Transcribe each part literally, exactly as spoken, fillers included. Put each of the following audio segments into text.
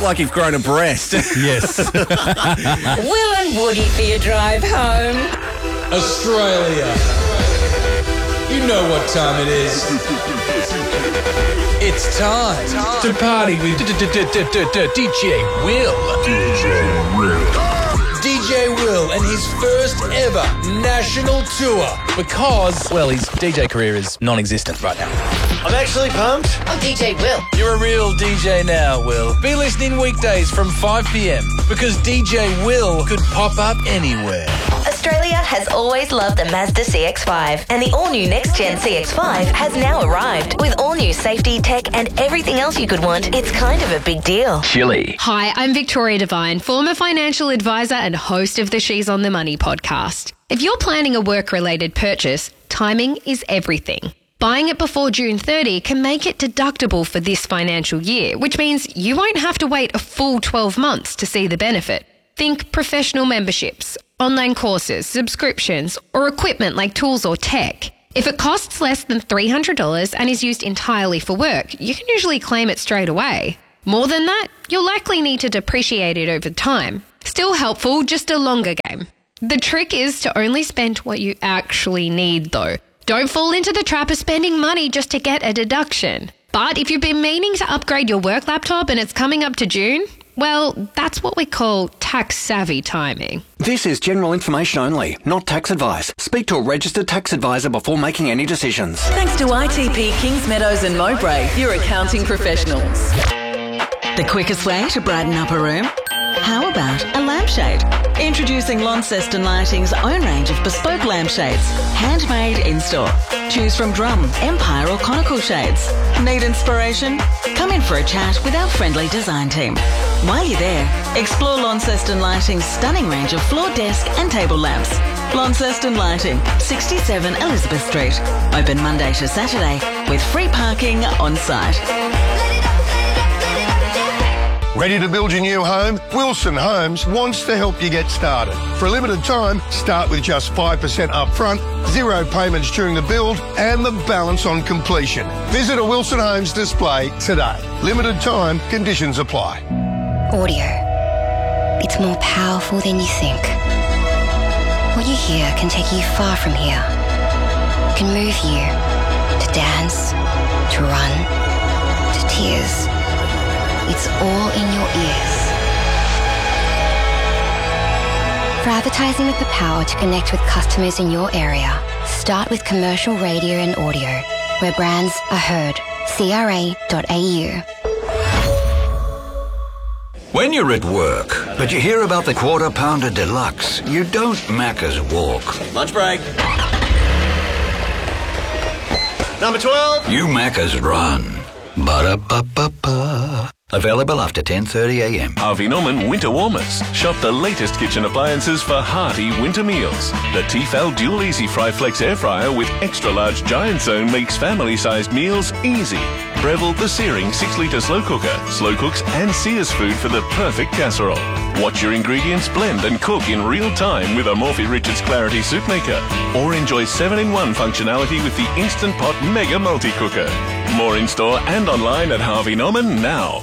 like you've grown a breast. Yes. Will and Woody for your drive home. Australia. You know what time it is. It's time to party with D J Will. D J Will. D J Will and his first ever national tour because, well, his D J career is non-existent right now. I'm actually pumped. I'm D J Will. You're a real D J now, Will. Be listening weekdays from five p.m. because D J Will could pop up anywhere. Australia has always loved the Mazda C X five, and the all-new next-gen C X five has now arrived. With all-new safety, tech, and everything else you could want, it's kind of a big deal. Chili. Hi, I'm Victoria Devine, former financial advisor and host of the She's on the Money podcast. If you're planning a work-related purchase, timing is everything. Buying it before June thirtieth can make it deductible for this financial year, which means you won't have to wait a full twelve months to see the benefit. Think professional memberships, online courses, subscriptions, or equipment like tools or tech. If it costs less than three hundred dollars and is used entirely for work, you can usually claim it straight away. More than that, you'll likely need to depreciate it over time. Still helpful, just a longer game. The trick is to only spend what you actually need, though. Don't fall into the trap of spending money just to get a deduction. But if you've been meaning to upgrade your work laptop and it's coming up to June, well, that's what we call tax-savvy timing. This is general information only, not tax advice. Speak to a registered tax advisor before making any decisions. Thanks to I T P Kings Meadows and Mowbray, your accounting professionals. The quickest way to brighten up a room? How about a lampshade? Introducing Launceston Lighting's own range of bespoke lampshades, handmade in-store. Choose from drum, empire or conical shades. Need inspiration? Come in for a chat with our friendly design team. While you're there, explore Launceston Lighting's stunning range of floor, desk and table lamps. Launceston Lighting, sixty-seven Elizabeth Street. Open Monday to Saturday with free parking on site. Ready to build your new home? Wilson Homes wants to help you get started. For a limited time, start with just five percent up front, zero payments during the build, and the balance on completion. Visit a Wilson Homes display today. Limited time, conditions apply. Audio. It's more powerful than you think. What you hear can take you far from here. It can move you to dance, to run, to tears. It's all in your ears. For advertising with the power to connect with customers in your area, start with commercial radio and audio, where brands are heard. C R A dot A U. When you're at work, but you hear about the Quarter Pounder Deluxe, you don't Macca's walk. Lunch break. Number twelve. You Macca's run. Ba-da-ba-ba-ba. Available after ten thirty a m. Harvey Norman Winter Warmers. Shop the latest kitchen appliances for hearty winter meals. The Tefal Dual Easy Fry Flex Air Fryer with extra large giant zone makes family-sized meals easy. Breville the Searing six litre slow cooker. Slow cooks and sears food for the perfect casserole. Watch your ingredients blend and cook in real time with a Morphy Richards Clarity Soup Maker. Or enjoy seven in one functionality with the Instant Pot Mega Multi-Cooker. More in store and online at Harvey Norman now.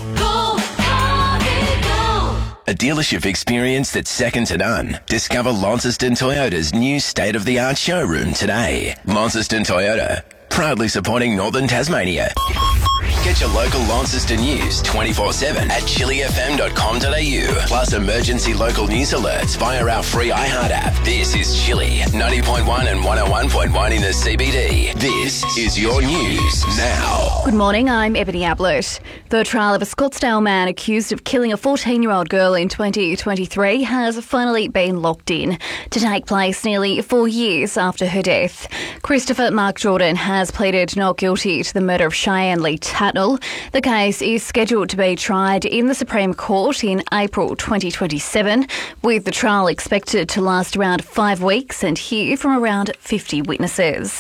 A dealership experience that's second to none. Discover Launceston Toyota's new state-of-the-art showroom today. Launceston Toyota, proudly supporting Northern Tasmania. Get your local Launceston news twenty-four seven at chili f m dot com dot a u. Plus emergency local news alerts via our free iHeart app. This is Chili, ninety point one and one oh one point one in the C B D. This is your news now. Good morning, I'm Ebony Ablett. The trial of a Scottsdale man accused of killing a fourteen-year-old girl in twenty twenty-three has finally been locked in to take place nearly four years after her death. Christopher Mark Jordan has pleaded not guilty to the murder of Cheyenne Lee Tatnell. The case is scheduled to be tried in the Supreme Court in April twenty twenty-seven, with the trial expected to last around five weeks and hear from around fifty witnesses.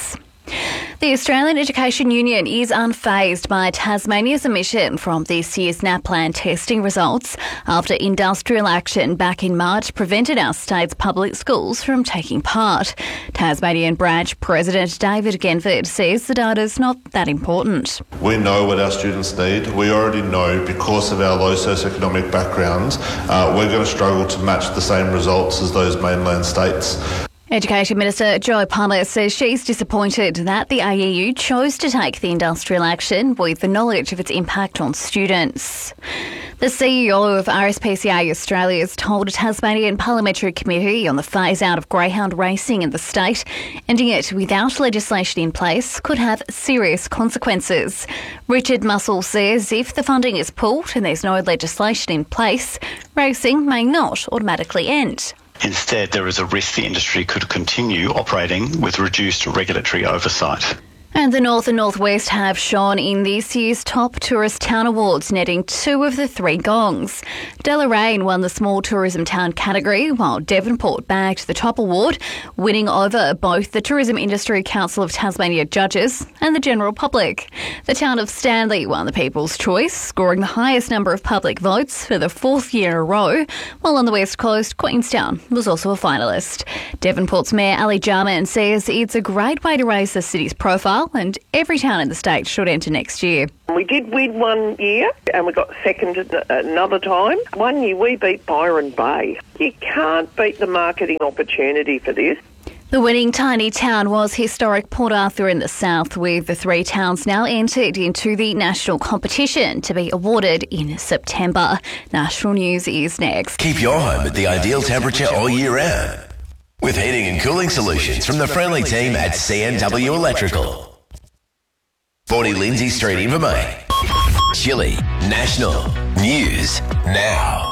The Australian Education Union is unfazed by Tasmania's omission from this year's NAPLAN testing results after industrial action back in March prevented our state's public schools from taking part. Tasmanian branch President David Genford says the data's not that important. We know what our students need. We already know because of our low socioeconomic backgrounds, uh, we're going to struggle to match the same results as those mainland states. Education Minister Jo Palmer says she's disappointed that the A E U chose to take the industrial action with the knowledge of its impact on students. The C E O of R S P C A Australia has told a Tasmanian parliamentary committee on the phase-out of greyhound racing in the state, ending it without legislation in place could have serious consequences. Richard Muscle says if the funding is pulled and there's no legislation in place, racing may not automatically end. Instead, there is a risk the industry could continue operating with reduced regulatory oversight. And the North and Northwest have shone in this year's Top Tourist Town Awards, netting two of the three gongs. Deloraine won the Small Tourism Town category, while Devonport bagged the top award, winning over both the Tourism Industry Council of Tasmania judges and the general public. The town of Stanley won the People's Choice, scoring the highest number of public votes for the fourth year in a row, while on the West Coast, Queenstown was also a finalist. Devonport's Mayor Ali Jarman says it's a great way to raise the city's profile, and every town in the state should enter next year. We did win one year and we got second another time. One year we beat Byron Bay. You can't beat the marketing opportunity for this. The winning tiny town was historic Port Arthur in the south, with the three towns now entered into the national competition to be awarded in September. National News is next. Keep your home at the ideal temperature all year round with heating and cooling solutions from the friendly team at C N W Electrical. forty Lindsay Street, Invermain. Chile National News now.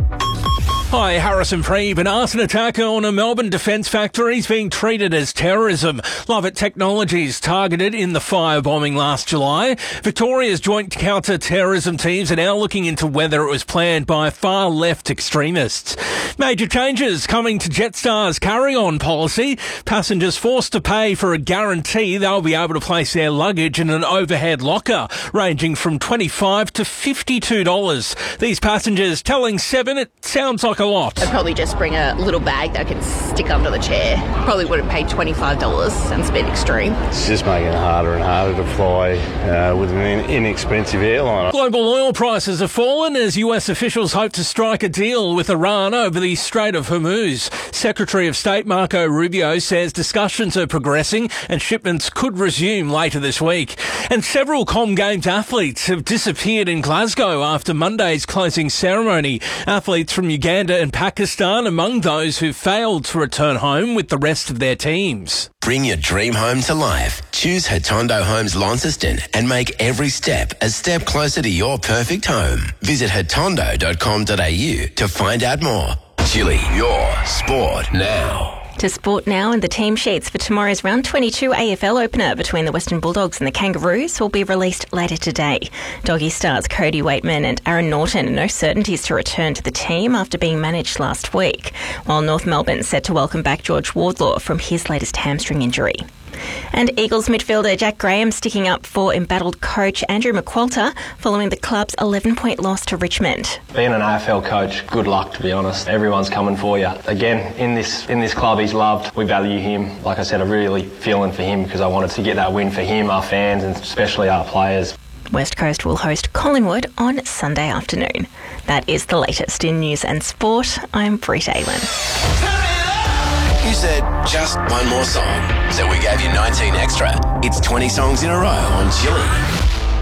Hi, Harrison Freeb. An arson attack on a Melbourne defence factory is being treated as terrorism. Lovett Technologies targeted in the firebombing last July. Victoria's joint counter-terrorism teams are now looking into whether it was planned by far-left extremists. Major changes coming to Jetstar's carry-on policy. Passengers forced to pay for a guarantee they'll be able to place their luggage in an overhead locker, ranging from twenty-five dollars to fifty-two dollars. These passengers telling Seven it sounds like a lot. I'd probably just bring a little bag that I can stick under the chair. Probably wouldn't pay twenty-five dollars. Sounds a bit extreme. It's just making it harder and harder to fly uh, with an inexpensive airline. Global oil prices have fallen as U S officials hope to strike a deal with Iran over the Strait of Hormuz. Secretary of State Marco Rubio says discussions are progressing and shipments could resume later this week. And several Com Games athletes have disappeared in Glasgow after Monday's closing ceremony. Athletes from Uganda and Pakistan among those who failed to return home with the rest of their teams. Bring your dream home to life. Choose Hatondo Homes Launceston and make every step a step closer to your perfect home. Visit hatondo dot com dot a u to find out more. Chile, your sport now. To sport now, and the team sheets for tomorrow's round twenty-two A F L opener between the Western Bulldogs and the Kangaroos will be released later today. Doggy stars Cody Waitman and Aaron Norton no certainties to return to the team after being managed last week, while North Melbourne set to welcome back George Wardlaw from his latest hamstring injury. And Eagles midfielder Jack Graham sticking up for embattled coach Andrew McQualter following the club's eleven-point loss to Richmond. Being an A F L coach, good luck, to be honest. Everyone's coming for you. Again, in this in this club he's loved. We value him. Like I said, I'm really feeling for him because I wanted to get that win for him, our fans, and especially our players. West Coast will host Collingwood on Sunday afternoon. That is the latest in news and sport. I'm Brit Aylan. You said just one more song, so we gave you nineteen extra. It's twenty songs in a row on Chili.